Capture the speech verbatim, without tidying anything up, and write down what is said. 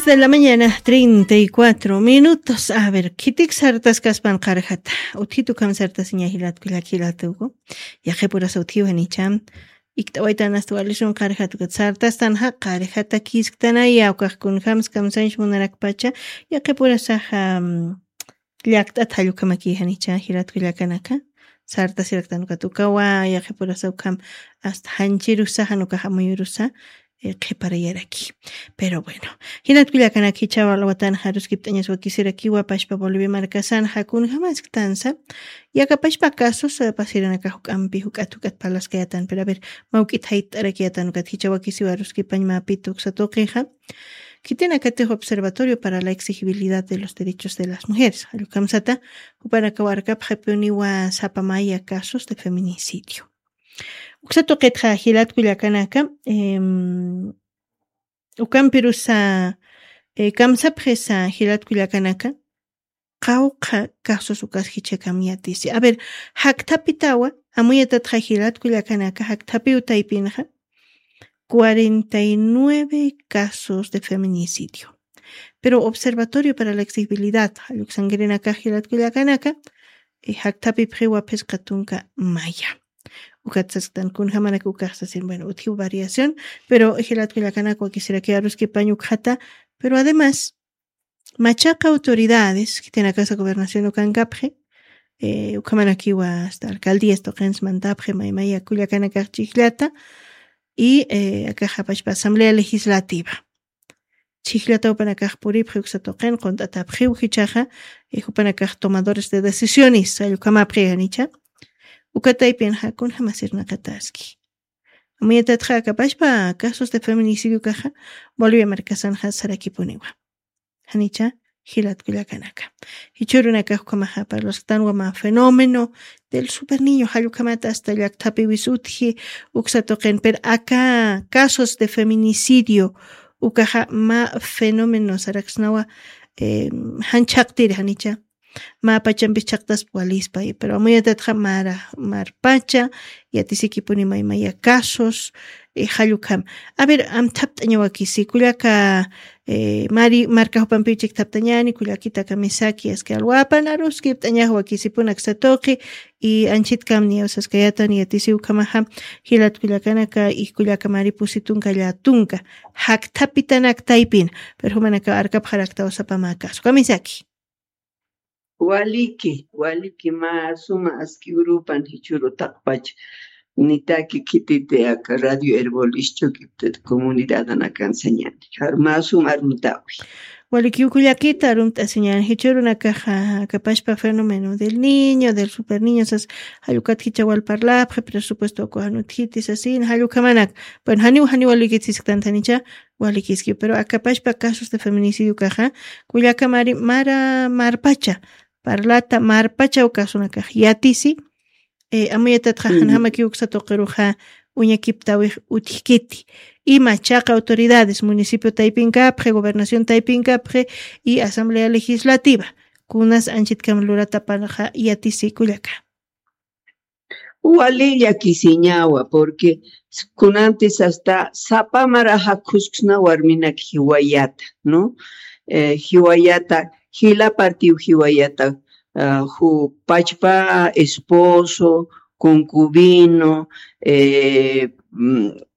diez de la mañana, treinta y cuatro minutos. A ver, kitik sartas kaspan karjata. Utitu kam sartas ñahilat kulakilatugo. Yaje pura sautiu hanicham. Iktawaitan astualishun karjatu kat sartas tanja karjata kisktana yaukaj kun hams kam sanch munarak pacha. Yaje pura saha llakta talukamaki hanicha hilat kulakanaka. Sartas iraktanukatukawa yaje pura saukam hasta hanchirusa hanukaja muyurusa. Para aquí. Pero bueno, hinat kuyakan aquí chaval watan harus kiptañas wakisira kiwa pashpa volvi marcasan hakun jamás tanza y acá pashpa casos pasiran acá hukampi hukatukat palas kayatan. Pero a ver, maukit hait arakiatan ukat hicha wakisi warus kipañma pituk satokeja. Kiten acá te observatorio para la exigibilidad de los derechos de las mujeres. Alukamsata para kawarkap hapioniwa sapamaya casos de feminicidio. Uksato ketja hilat kuyakanaka em ukam pirusa eh, kamsa presa hilat kuyakanaka qauqa casos ukas hichekam yatisi. A ver, haktapitawa amuyata tja hilat kuyakanaka haktapi utaipinja cuarenta y nueve casos de feminicidio. Pero Observatorio para la Exigibilidad aluksangirinaka hilat kuyakanaka eh, haktapi priwa pescatunka maya. Ukatsastan kun hamanak ukasasin, bueno, utihu variación, pero hilat kulakana quisiera que arus que pañukata, pero además machaca autoridades que tiene casa gobernación ukankapje, eh ukamanakiwa hasta alcaldía esto gens mandapje maimaya kulakana chiclata y eh acá hapashpa asamblea legislativa. Chiclata upanakaj puripje uksatoqen contatapje uhichaja, eh upanakaj tomadores de decisiones, ayukamapje anicha. Ukataypian hakun hamasirna kataski. Amuyatatja kapashpa casos de feminicidio kaja Bolivia marcasan hasarakipunewa. Hanicha hilat kuyakanaka. Hichurunaka kamaja para los tanwama fenómeno del super niño halukamata hasta yaktapi wisutji uksatoqen per acá casos de feminicidio ukaja ma fenómenos araksnawa eh, hanchaktir hanicha. Ma pachan bichaktas pualispa, pero muy atatja mara mar pacha y atisiki puni maimaya casos eh, halukam. A ver, am taptaña wakisi kulaka eh, mari marca hopampichik taptañani kulakita kamisaki es que alwapan arus kiptaña wakisi punak satoki y anchit kamni osas kayatan y atisi ukamaha hilat kulakanaka y kulaka mari pusitunka ya tunka hak tapitanak taipin pero humanaka arkap harakta osapamakas kamisaki. Waliki, waliki ma suma aski urupan hichuru takpach. Nitaki kitite acá radio herbol ischokiptet comunidad anakan señal. Har suma armutawi. Waliki ukuyakita arumta señal hichuru nakaja kapashpa fenómeno del niño, del super niño, esas halukat hichawal parlapje, presupuesto kohanuthitis así, halukamanak. Bueno, haniu haniu walikitis tantanicha walikiski, pero akapashpa casos de feminicidio kaja, kuyaka mari mara marpacha. Parlata marpacha ukasunaka yatisi eh amuyata trajan hamaki uksatoqeruja uñakiptawi utkiti y machaca autoridades municipio Taypinkapje, gobernación Taypinkapje y asamblea legislativa kunas anchit kamlurata panaja yatisi kuyaka. Walilla kisiñawa porque kunantes hasta sapamara hakusksna warminak hiwayata, ¿no? Eh, hiwayata Hila partiu hiwayata uh, hu pachpa esposo, concubino, eh,